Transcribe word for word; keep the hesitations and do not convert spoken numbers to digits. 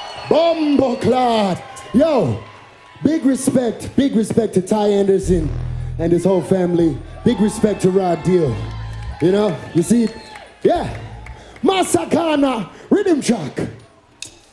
Bumbleclad. Yo, big respect, big respect to Ty Anderson and his whole family. Big respect to Rod Deal. You know, you see, yeah. Masakana, rhythm track.